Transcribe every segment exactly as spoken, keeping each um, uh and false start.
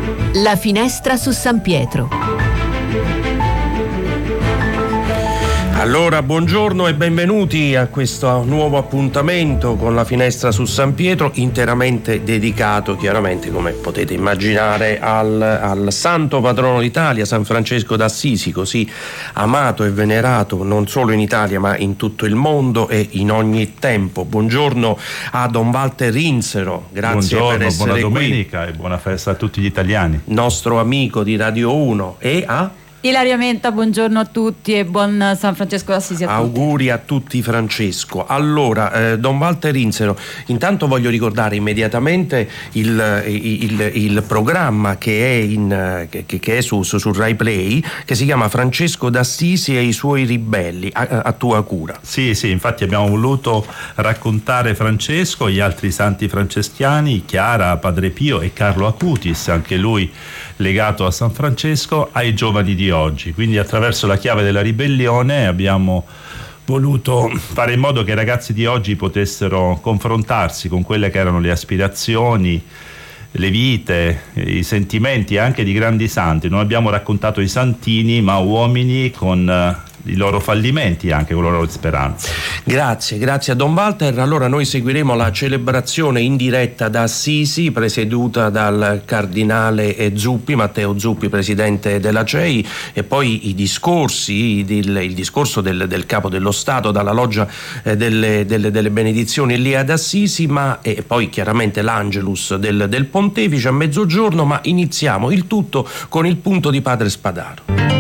La finestra su San Pietro. Allora, buongiorno e benvenuti a questo nuovo appuntamento con la finestra su San Pietro, interamente dedicato, chiaramente, come potete immaginare, al, al santo patrono d'Italia, San Francesco d'Assisi, così amato e venerato non solo in Italia ma in tutto il mondo e in ogni tempo. Buongiorno a Don Walter Rinzero, grazie buongiorno, per essere buona qui. domenica e buona festa a tutti gli italiani. Nostro amico di Radio uno e a... Ilaria Menta, buongiorno a tutti e buon San Francesco d'Assisi a tutti. Auguri a tutti, Francesco. Allora, eh, Don Walter Rinzero, intanto voglio ricordare immediatamente il, il, il programma che è, in, che, che è su, su, su Rai Play, che si chiama Francesco d'Assisi e i suoi ribelli, a, a tua cura. Sì, sì, infatti abbiamo voluto raccontare Francesco, gli altri santi franceschiani, Chiara, Padre Pio e Carlo Acutis, anche lui legato a San Francesco, ai giovani di oggi. Quindi attraverso la chiave della ribellione abbiamo voluto fare in modo che i ragazzi di oggi potessero confrontarsi con quelle che erano le aspirazioni, le vite, i sentimenti anche di grandi santi. Non abbiamo raccontato i santini, ma uomini con i loro fallimenti, anche con le loro speranze. Grazie, grazie a Don Walter. Allora noi seguiremo la celebrazione in diretta da Assisi, presieduta dal cardinale Zuppi, Matteo Zuppi, presidente della C E I, e poi i discorsi, il, il discorso del, del capo dello Stato dalla loggia eh, delle, delle, delle benedizioni lì ad Assisi, ma e poi chiaramente l'Angelus del, del Pontefice a mezzogiorno, ma iniziamo il tutto con il punto di Padre Spadaro.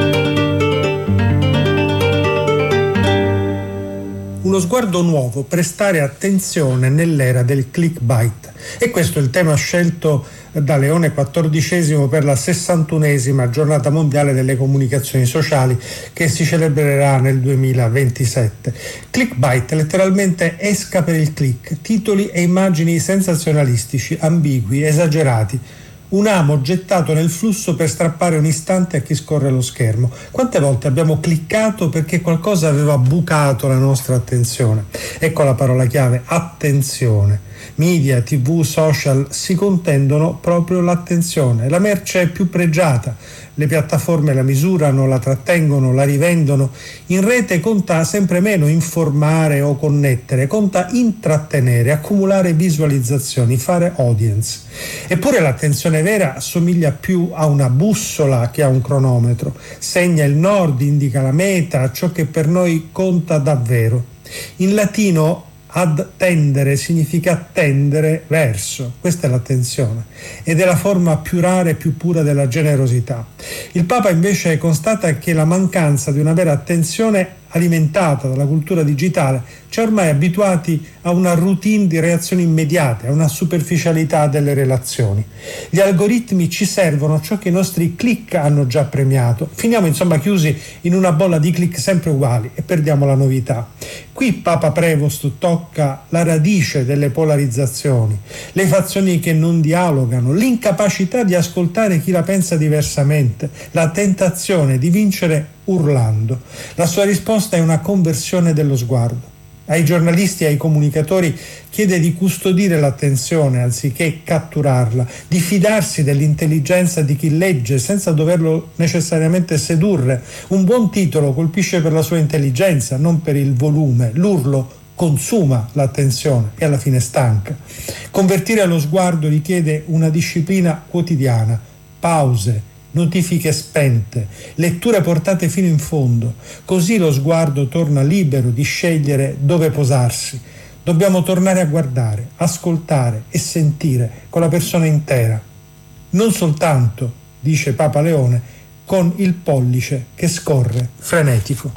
Uno sguardo nuovo, prestare attenzione nell'era del clickbait. E questo è il tema scelto da Leone quattordicesimo per la sessantunesima giornata mondiale delle comunicazioni sociali che si celebrerà nel duemilaventisette. Clickbait, letteralmente esca per il click, titoli e immagini sensazionalistici, ambigui, esagerati. Un amo gettato nel flusso per strappare un istante a chi scorre lo schermo. Quante volte abbiamo cliccato perché qualcosa aveva bucato la nostra attenzione? Ecco la parola chiave, attenzione. Media, tivù, social si contendono proprio l'attenzione. La merce è più pregiata. Le piattaforme la misurano, la trattengono, la rivendono. In rete conta sempre meno informare o connettere, conta intrattenere, accumulare visualizzazioni, fare audience. Eppure l'attenzione vera assomiglia più a una bussola che a un cronometro. Segna il nord, indica la meta, ciò che per noi conta davvero. In latino ad tendere significa tendere verso, questa è l'attenzione, ed è la forma più rara e più pura della generosità. Il Papa invece constata che la mancanza di una vera attenzione alimentata dalla cultura digitale ci ha ormai abituati a una routine di reazioni immediate, a una superficialità delle relazioni. Gli algoritmi ci servono ciò che i nostri click hanno già premiato. Finiamo insomma chiusi in una bolla di click sempre uguali e perdiamo la novità. Qui Papa Prevost tocca la radice delle polarizzazioni, le fazioni che non dialogano, l'incapacità di ascoltare chi la pensa diversamente, la tentazione di vincere urlando. La sua risposta è una conversione dello sguardo. Ai giornalisti e ai comunicatori chiede di custodire l'attenzione anziché catturarla, di fidarsi dell'intelligenza di chi legge senza doverlo necessariamente sedurre. Un buon titolo colpisce per la sua intelligenza, non per il volume. L'urlo consuma l'attenzione e alla fine stanca. Convertire lo sguardo richiede una disciplina quotidiana, pause, notifiche spente, letture portate fino in fondo. Così lo sguardo torna libero di scegliere dove posarsi. Dobbiamo tornare a guardare, ascoltare e sentire con la persona intera. Non soltanto, dice Papa Leone, con il pollice che scorre frenetico.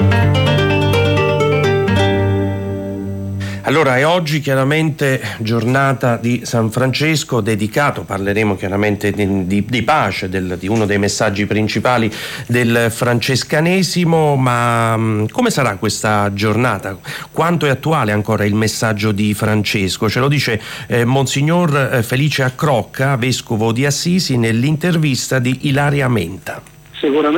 Allora, è oggi chiaramente giornata di San Francesco, dedicato, parleremo chiaramente di, di, di pace, del, di uno dei messaggi principali del francescanesimo, ma mh, come sarà questa giornata? Quanto è attuale ancora il messaggio di Francesco? Ce lo dice eh, Monsignor Felice Accrocca, vescovo di Assisi, nell'intervista di Ilaria Menta.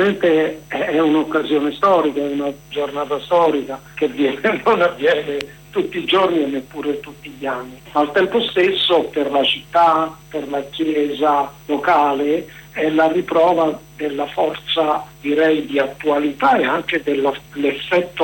Sicuramente è un'occasione storica, è una giornata storica che avviene, non avviene tutti i giorni e neppure tutti gli anni. Al tempo stesso per la città, per la chiesa locale è la riprova della forza, direi, di attualità e anche dell'effetto